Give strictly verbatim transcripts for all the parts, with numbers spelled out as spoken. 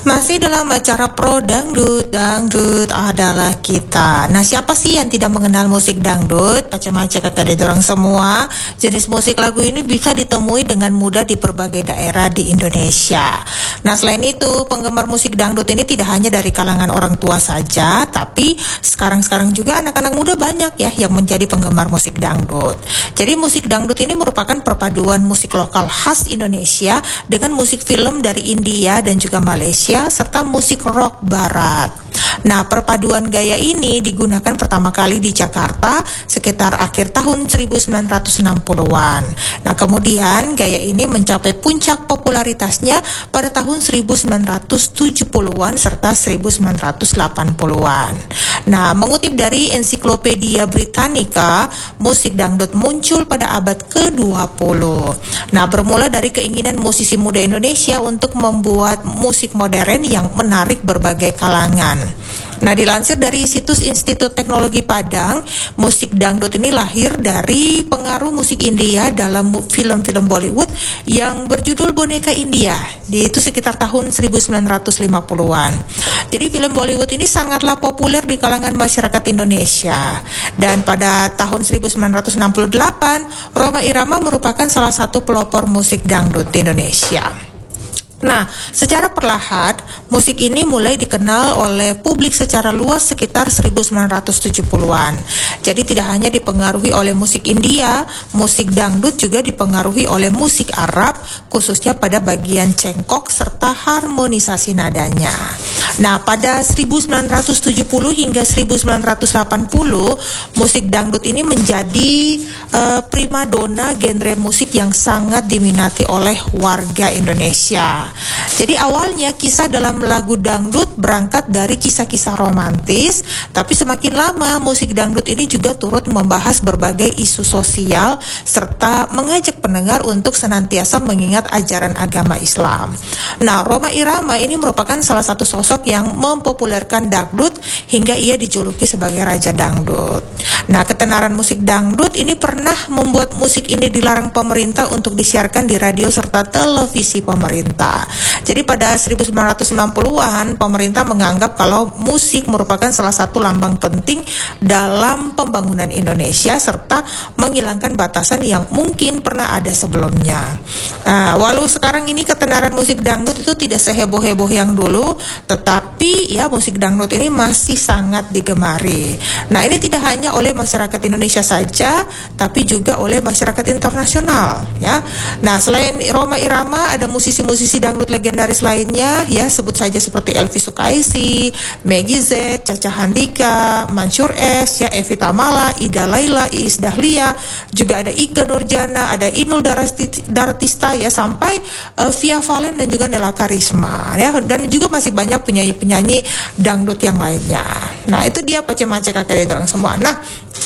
Masih dalam acara Pro Dangdut, Dangdut adalah kita. Nah, siapa sih yang tidak mengenal musik dangdut? Macam-macam kata orang semua. Jenis musik lagu ini bisa ditemui dengan mudah di berbagai daerah di Indonesia. Nah, selain itu, penggemar musik dangdut ini tidak hanya dari kalangan orang tua saja, tapi sekarang-sekarang juga anak-anak muda banyak ya yang menjadi penggemar musik dangdut. Jadi musik dangdut ini merupakan perpaduan musik lokal khas Indonesia dengan musik film dari India dan juga Malaysia serta musik rock barat. Nah, perpaduan gaya ini digunakan pertama kali di Jakarta sekitar akhir tahun seribu sembilan ratus enam puluhan. Nah, kemudian gaya ini mencapai puncak popularitasnya pada tahun seribu sembilan ratus tujuh puluhan serta seribu sembilan ratus delapan puluhan. Nah, mengutip dari Ensiklopedia Britannica, musik dangdut muncul pada abad ke dua puluh. Nah, bermula dari keinginan musisi muda Indonesia untuk membuat musik modern yang menarik berbagai kalangan. Nah, dilansir dari situs Institut Teknologi Padang, musik dangdut ini lahir dari pengaruh musik India dalam film-film Bollywood yang berjudul Boneka India. Di itu sekitar tahun seribu sembilan ratus lima puluhan. Jadi film Bollywood ini sangatlah populer di kalangan masyarakat Indonesia. Dan pada tahun seribu sembilan ratus enam puluh delapan, Rhoma Irama merupakan salah satu pelopor musik dangdut di Indonesia. Nah, secara perlahan, musik ini mulai dikenal oleh publik secara luas sekitar seribu sembilan ratus tujuh puluhan. Jadi tidak hanya dipengaruhi oleh musik India, musik dangdut juga dipengaruhi oleh musik Arab, khususnya pada bagian cengkok serta harmonisasi nadanya. Nah, pada seribu sembilan ratus tujuh puluh hingga seribu sembilan ratus delapan puluh, musik dangdut ini menjadi uh, primadona genre musik yang sangat diminati oleh warga Indonesia. Jadi awalnya kisah dalam lagu dangdut berangkat dari kisah-kisah romantis, tapi semakin lama musik dangdut ini juga turut membahas berbagai isu sosial serta mengajak pendengar untuk senantiasa mengingat ajaran agama Islam. Nah, Rhoma Irama ini merupakan salah satu sosok yang mempopulerkan dangdut hingga ia dijuluki sebagai Raja Dangdut. Nah, ketenaran musik dangdut ini pernah membuat musik ini dilarang pemerintah untuk disiarkan di radio serta televisi pemerintah. Jadi pada seribu sembilan ratus sembilan puluhan pemerintah menganggap kalau musik merupakan salah satu lambang penting dalam pembangunan Indonesia serta menghilangkan batasan yang mungkin pernah ada sebelumnya. Nah, walau sekarang ini ketenaran musik dangdut itu tidak seheboh-heboh yang dulu, tetapi ya musik dangdut ini masih sangat digemari. Nah, ini tidak hanya oleh masyarakat Indonesia saja, tapi juga oleh masyarakat internasional ya. Nah, selain Rhoma Irama ada musisi-musisi dangdut legendaris lainnya ya, sebut saja seperti Elvi Sukaisi, Meggy Z, Caca Handika, Mansur S, ya Evi Tamala, Ida Laila, Iis Dahlia, juga ada Ika Nurjana, ada Inul Daratista ya, sampai uh, Via Valen dan juga Nela Karisma ya, dan juga masih banyak penyanyi-penyanyi dangdut yang lainnya. Nah, itu dia Pace-Mace kakek orang semua. Nah,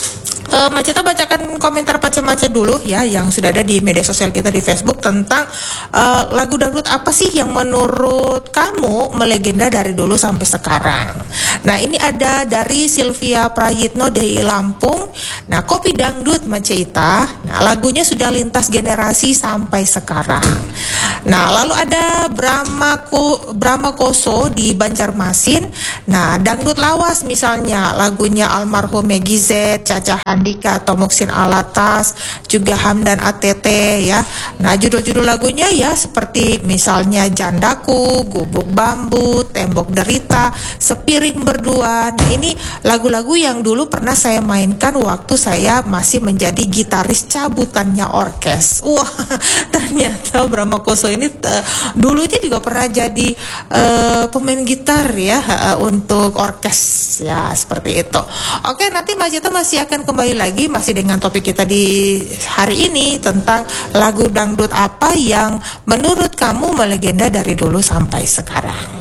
Uh, Maceta bacakan komentar Pace-Mace dulu ya yang sudah ada di media sosial kita di Facebook tentang uh, lagu dangdut apa sih yang menurut kamu melegenda dari dulu sampai sekarang. Nah, ini ada dari Sylvia Prayitno dari Lampung. Nah, kopi dangdut Maceta. Nah, lagunya sudah lintas generasi sampai sekarang. Nah, lalu ada Brahma Ko, Brahma Koso di Banjarmasin. Nah, dangdut lawas misalnya lagunya almarhum Meggy Z, Caca Handika, Tomoksin Alatas, juga Hamdan A T T ya. Nah, judul-judul lagunya ya seperti misalnya Jandaku, Gubuk Bambu, Tembok Derita, Sepiring Berdua. Nah, ini lagu-lagu yang dulu pernah saya mainkan waktu saya masih menjadi gitaris cabutannya orkes. Wah, ternyata Brahma Koso ini uh, dulunya juga pernah jadi uh, pemain gitar ya uh, untuk orkes ya, seperti itu. Oke, nanti Maceta masih akan kembali lagi masih dengan topik kita di hari ini tentang lagu dangdut apa yang menurut kamu melegenda dari dulu sampai sekarang.